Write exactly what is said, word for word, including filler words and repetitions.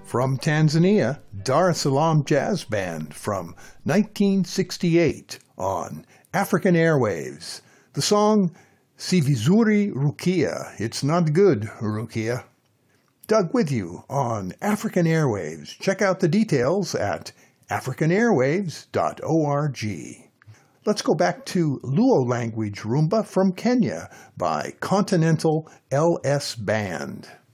From Tanzania, Dar es Salaam Jazz Band from nineteen sixty-eight on African Airwaves. The song Si Vizuri Rukia. It's not good, Rukia. Doug with you on African Airwaves. Check out the details at african airwaves dot org. Let's go back to Luo language rumba from Kenya by Continental L S Band.